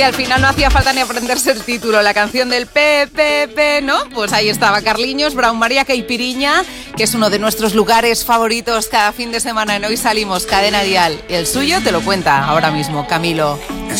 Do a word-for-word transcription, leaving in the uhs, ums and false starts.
Y al final no hacía falta ni aprenderse el título, la canción del P P P, ¿no? Pues ahí estaba Carliños, Braun María Caipiriña, que es uno de nuestros lugares favoritos cada fin de semana en Hoy Salimos, Cadena Dial. El suyo te lo cuenta ahora mismo Camilo.